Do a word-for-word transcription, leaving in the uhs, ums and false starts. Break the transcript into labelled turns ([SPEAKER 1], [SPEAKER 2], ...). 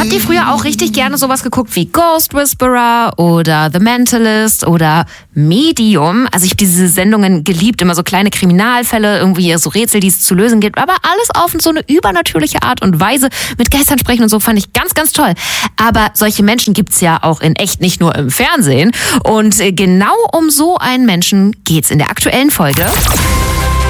[SPEAKER 1] Habt ihr früher auch richtig gerne sowas geguckt wie Ghost Whisperer oder The Mentalist oder Medium? Also ich habe diese Sendungen geliebt, immer so kleine Kriminalfälle, irgendwie so Rätsel, die es zu lösen gibt, aber alles auf so eine übernatürliche Art und Weise, mit Geistern sprechen und so, fand ich ganz, ganz toll. Aber solche Menschen gibt's ja auch in echt, nicht nur im Fernsehen. Und genau um so einen Menschen geht's in der aktuellen Folge.